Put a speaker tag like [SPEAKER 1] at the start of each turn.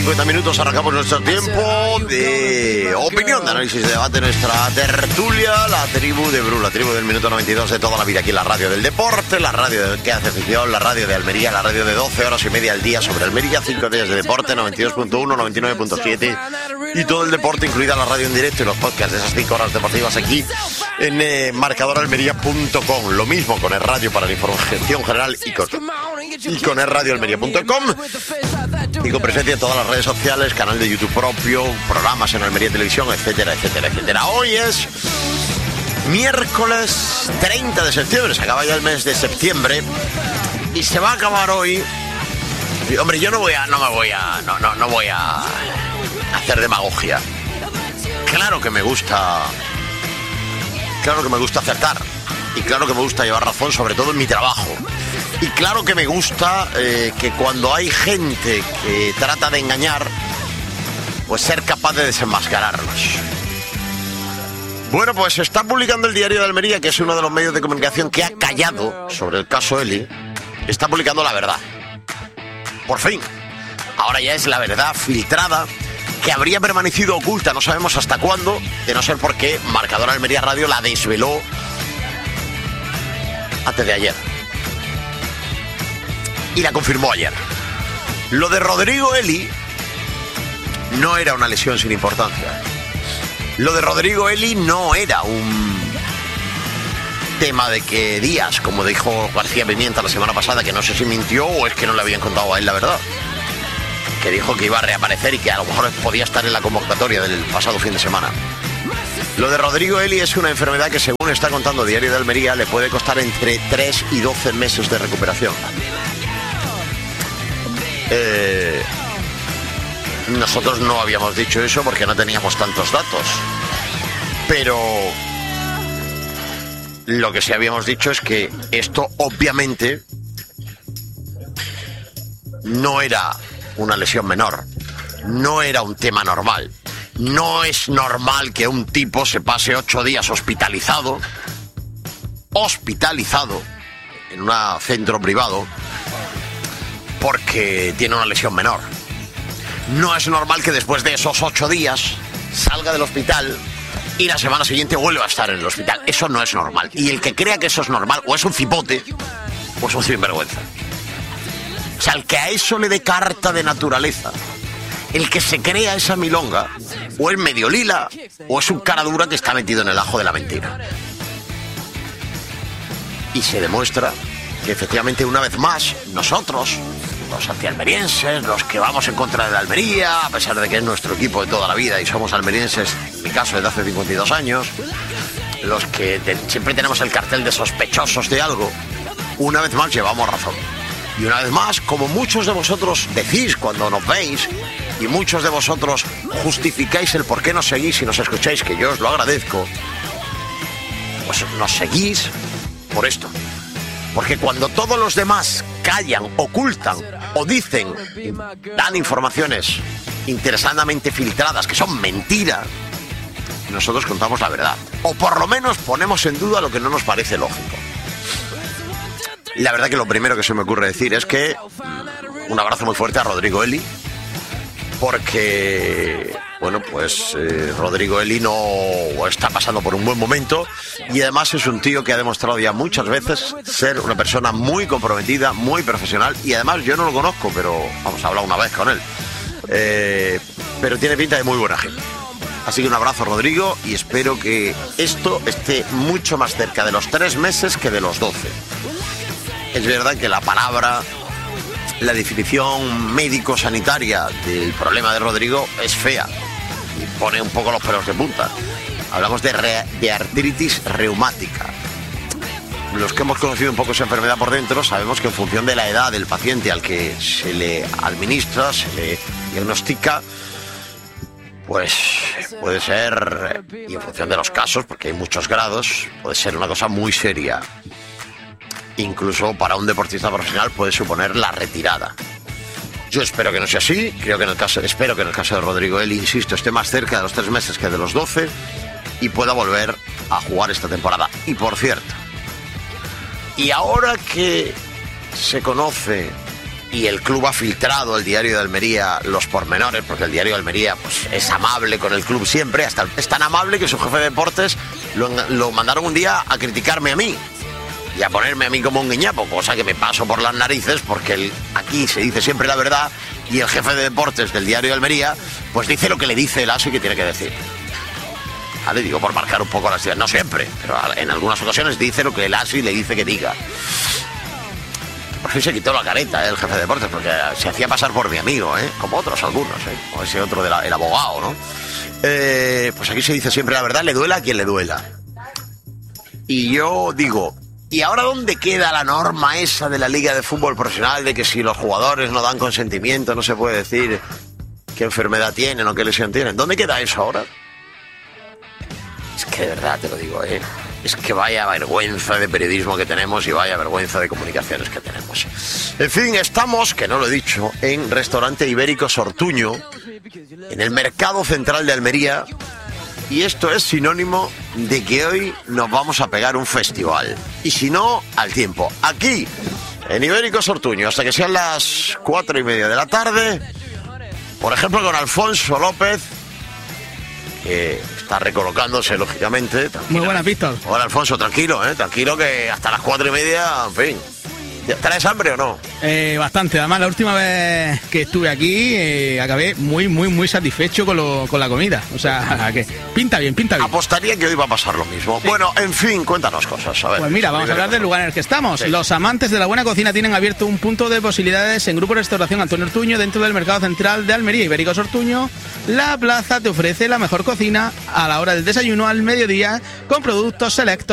[SPEAKER 1] 50 minutos arrancamos nuestro tiempo de opinión, de análisis, de debate, nuestra tertulia, la tribu de Bru, la tribu del minuto 92 de toda la vida, aquí en la radio del deporte, la radio que hace ficción, la radio de Almería, la radio de 12 horas y media al día sobre Almería, 5 días de deporte, 92.1, 99.7 y todo el deporte, incluida la radio en directo y los podcasts de esas 5 horas deportivas aquí en marcadoralmería.com. Lo mismo con el radio para la información general y con el radioalmería.com. Y con presencia en todas las redes sociales, canal de YouTube propio, programas en Almería Televisión, etcétera, etcétera, etcétera. Hoy es miércoles 30 de septiembre, se acaba ya el mes de septiembre y se va a acabar hoy. Y, hombre, yo no voy a hacer demagogia. Claro que me gusta acertar y claro que me gusta llevar razón, sobre todo en mi trabajo. Y claro que me gusta que cuando hay gente que trata de engañar, pues ser capaz de desenmascararlos. Bueno, pues se está publicando el Diario de Almería, que es uno de los medios de comunicación que ha callado sobre el caso Eli. Está publicando la verdad. Por fin. Ahora ya es la verdad filtrada, que habría permanecido oculta, no sabemos hasta cuándo, de no ser porque Marcador Almería Radio la desveló antes de ayer. Y la confirmó ayer. Lo de Rodrigo Eli no era una lesión sin importancia. Lo de Rodrigo Eli no era un tema de que Díaz, como dijo García Pimienta la semana pasada, que no sé si mintió o es que no le habían contado a él la verdad, que dijo que iba a reaparecer y que a lo mejor podía estar en la convocatoria del pasado fin de semana. Lo de Rodrigo Eli es una enfermedad que, según está contando Diario de Almería, le puede costar entre 3 y 12 meses de recuperación. Nosotros no habíamos dicho eso porque no teníamos tantos datos, pero lo que sí habíamos dicho es que esto obviamente no era una lesión menor, no era un tema normal. No es normal que un tipo se pase 8 días hospitalizado en un centro privado porque tiene una lesión menor. No es normal que después de esos 8 días salga del hospital y la semana siguiente vuelva a estar en el hospital. Eso no es normal. Y el que crea que eso es normal, o es un cipote, o es un sinvergüenza. O sea, el que a eso le dé carta de naturaleza, el que se crea esa milonga, o es medio lila, o es un cara dura que está metido en el ajo de la mentira. Y se demuestra que efectivamente una vez más nosotros, los antialmerienses, los que vamos en contra de la Almería, a pesar de que es nuestro equipo de toda la vida y somos almerienses, en mi caso desde hace 52 años, los que siempre tenemos el cartel de sospechosos de algo, una vez más llevamos razón. Y una vez más, como muchos de vosotros decís cuando nos veis, y muchos de vosotros justificáis el por qué nos seguís y nos escucháis, que yo os lo agradezco, pues nos seguís por esto. Porque cuando todos los demás callan, ocultan o dicen, dan informaciones interesantemente filtradas que son mentira, nosotros contamos la verdad. O por lo menos ponemos en duda lo que no nos parece lógico. Y la verdad que lo primero que se me ocurre decir es que un abrazo muy fuerte a Rodrigo Eli, porque, bueno, pues Rodrigo Eli no está pasando por un buen momento y además es un tío que ha demostrado ya muchas veces ser una persona muy comprometida, muy profesional, y además yo no lo conozco, pero vamos a hablar una vez con él, pero tiene pinta de muy buena gente. Así que un abrazo, Rodrigo, y espero que esto esté mucho más cerca de los 3 meses que de los 12. Es verdad que la palabra, la definición médico-sanitaria del problema de Rodrigo es fea y pone un poco los pelos de punta. Hablamos de artritis reumática. Los que hemos conocido un poco esa enfermedad por dentro sabemos que en función de la edad del paciente al que se le administra, se le diagnostica, pues puede ser, y en función de los casos, porque hay muchos grados, puede ser una cosa muy seria. Incluso para un deportista profesional puede suponer la retirada. Yo espero que no sea así, espero que en el caso de Rodrigo Eli, insisto, esté más cerca de los 3 meses que de los 12 y pueda volver a jugar esta temporada. Y por cierto, y ahora que se conoce y el club ha filtrado, el Diario de Almería, los pormenores, porque el Diario de Almería pues, es amable con el club siempre, hasta es tan amable que su jefe de deportes lo mandaron un día a criticarme a mí y a ponerme a mí como un guiñapo, cosa que me paso por las narices porque aquí se dice siempre la verdad y el jefe de deportes del Diario de Almería pues dice lo que le dice el ASI que tiene que decir. Le digo por marcar un poco las ideas, no siempre, pero en algunas ocasiones dice lo que el ASI le dice que diga. Por fin se quitó la careta, el jefe de deportes, porque se hacía pasar por mi amigo, como otros algunos, o ese otro el abogado, ¿no? Pues aquí se dice siempre la verdad, le duela a quien le duela. Y yo digo, ¿y ahora dónde queda la norma esa de la Liga de Fútbol Profesional de que si los jugadores no dan consentimiento no se puede decir qué enfermedad tienen o qué lesión tienen? ¿Dónde queda eso ahora? Es que de verdad te lo digo, es que vaya vergüenza de periodismo que tenemos y vaya vergüenza de comunicaciones que tenemos. En fin, estamos, que no lo he dicho, en Restaurante Ibérico Sortuño, en el Mercado Central de Almería, y esto es sinónimo de que hoy nos vamos a pegar un festival. Y si no, al tiempo. Aquí, en Ibérico Sortuño, hasta que sean las 4:30 de la tarde, por ejemplo, con Alfonso López, que está recolocándose, lógicamente.
[SPEAKER 2] Muy buenas, Víctor.
[SPEAKER 1] Hola, Alfonso, tranquilo, tranquilo, que hasta las 4:30, en fin. ¿Traes hambre o no?
[SPEAKER 2] Bastante. Además, la última vez que estuve aquí, acabé muy satisfecho con la comida. O sea, que pinta bien.
[SPEAKER 1] Apostaría que hoy va a pasar lo mismo. Sí. Bueno, en fin, cuéntanos cosas. A ver,
[SPEAKER 2] pues mira, vamos a hablar del lugar en el que estamos. Sí. Los amantes de la buena cocina tienen abierto un punto de posibilidades en Grupo Restauración Antonio Ortuño, dentro del Mercado Central de Almería, Ibérico Sortuño. La plaza te ofrece la mejor cocina a la hora del desayuno, al mediodía, con productos selectos